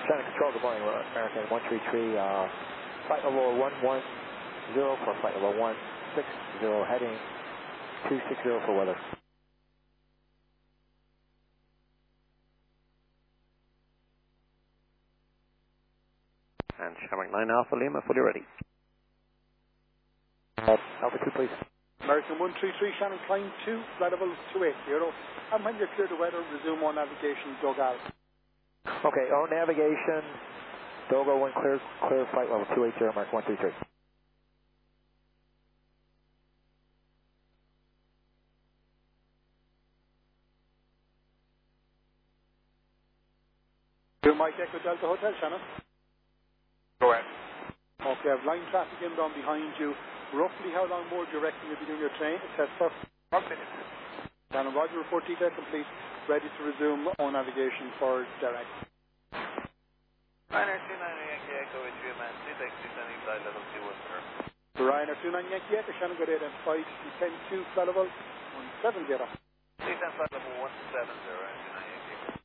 Shannon Control, good morning. American 133, flight level 110 for flight level 160, heading 260 for weather. And Shamrock 9 Alpha Lima, fully ready. Alpha 2, please. American 133, Shannon, climb 2, flight level 280. And when you're clear to weather, resume on navigation, Doug Alpha. Okay, on navigation, Dogo 1 clear, flight level 280, Mark 133. Mike Echo Delta Hotel, Shannon. Go ahead. Okay, I have line traffic inbound behind you. Roughly how long more do you reckon you'll be doing your train? It says for 1 minute. Shannon, Roger, report detail complete. Ready to resume on navigation for direct. Ryanair 29 Yankee Echo with you, man. Please exit any flight level 210. Ryanair 29 Yankee Echo, Shannon, good identified. Descend 2, flight level 170. Please send flight level 170, Ryanair 29 Yankee.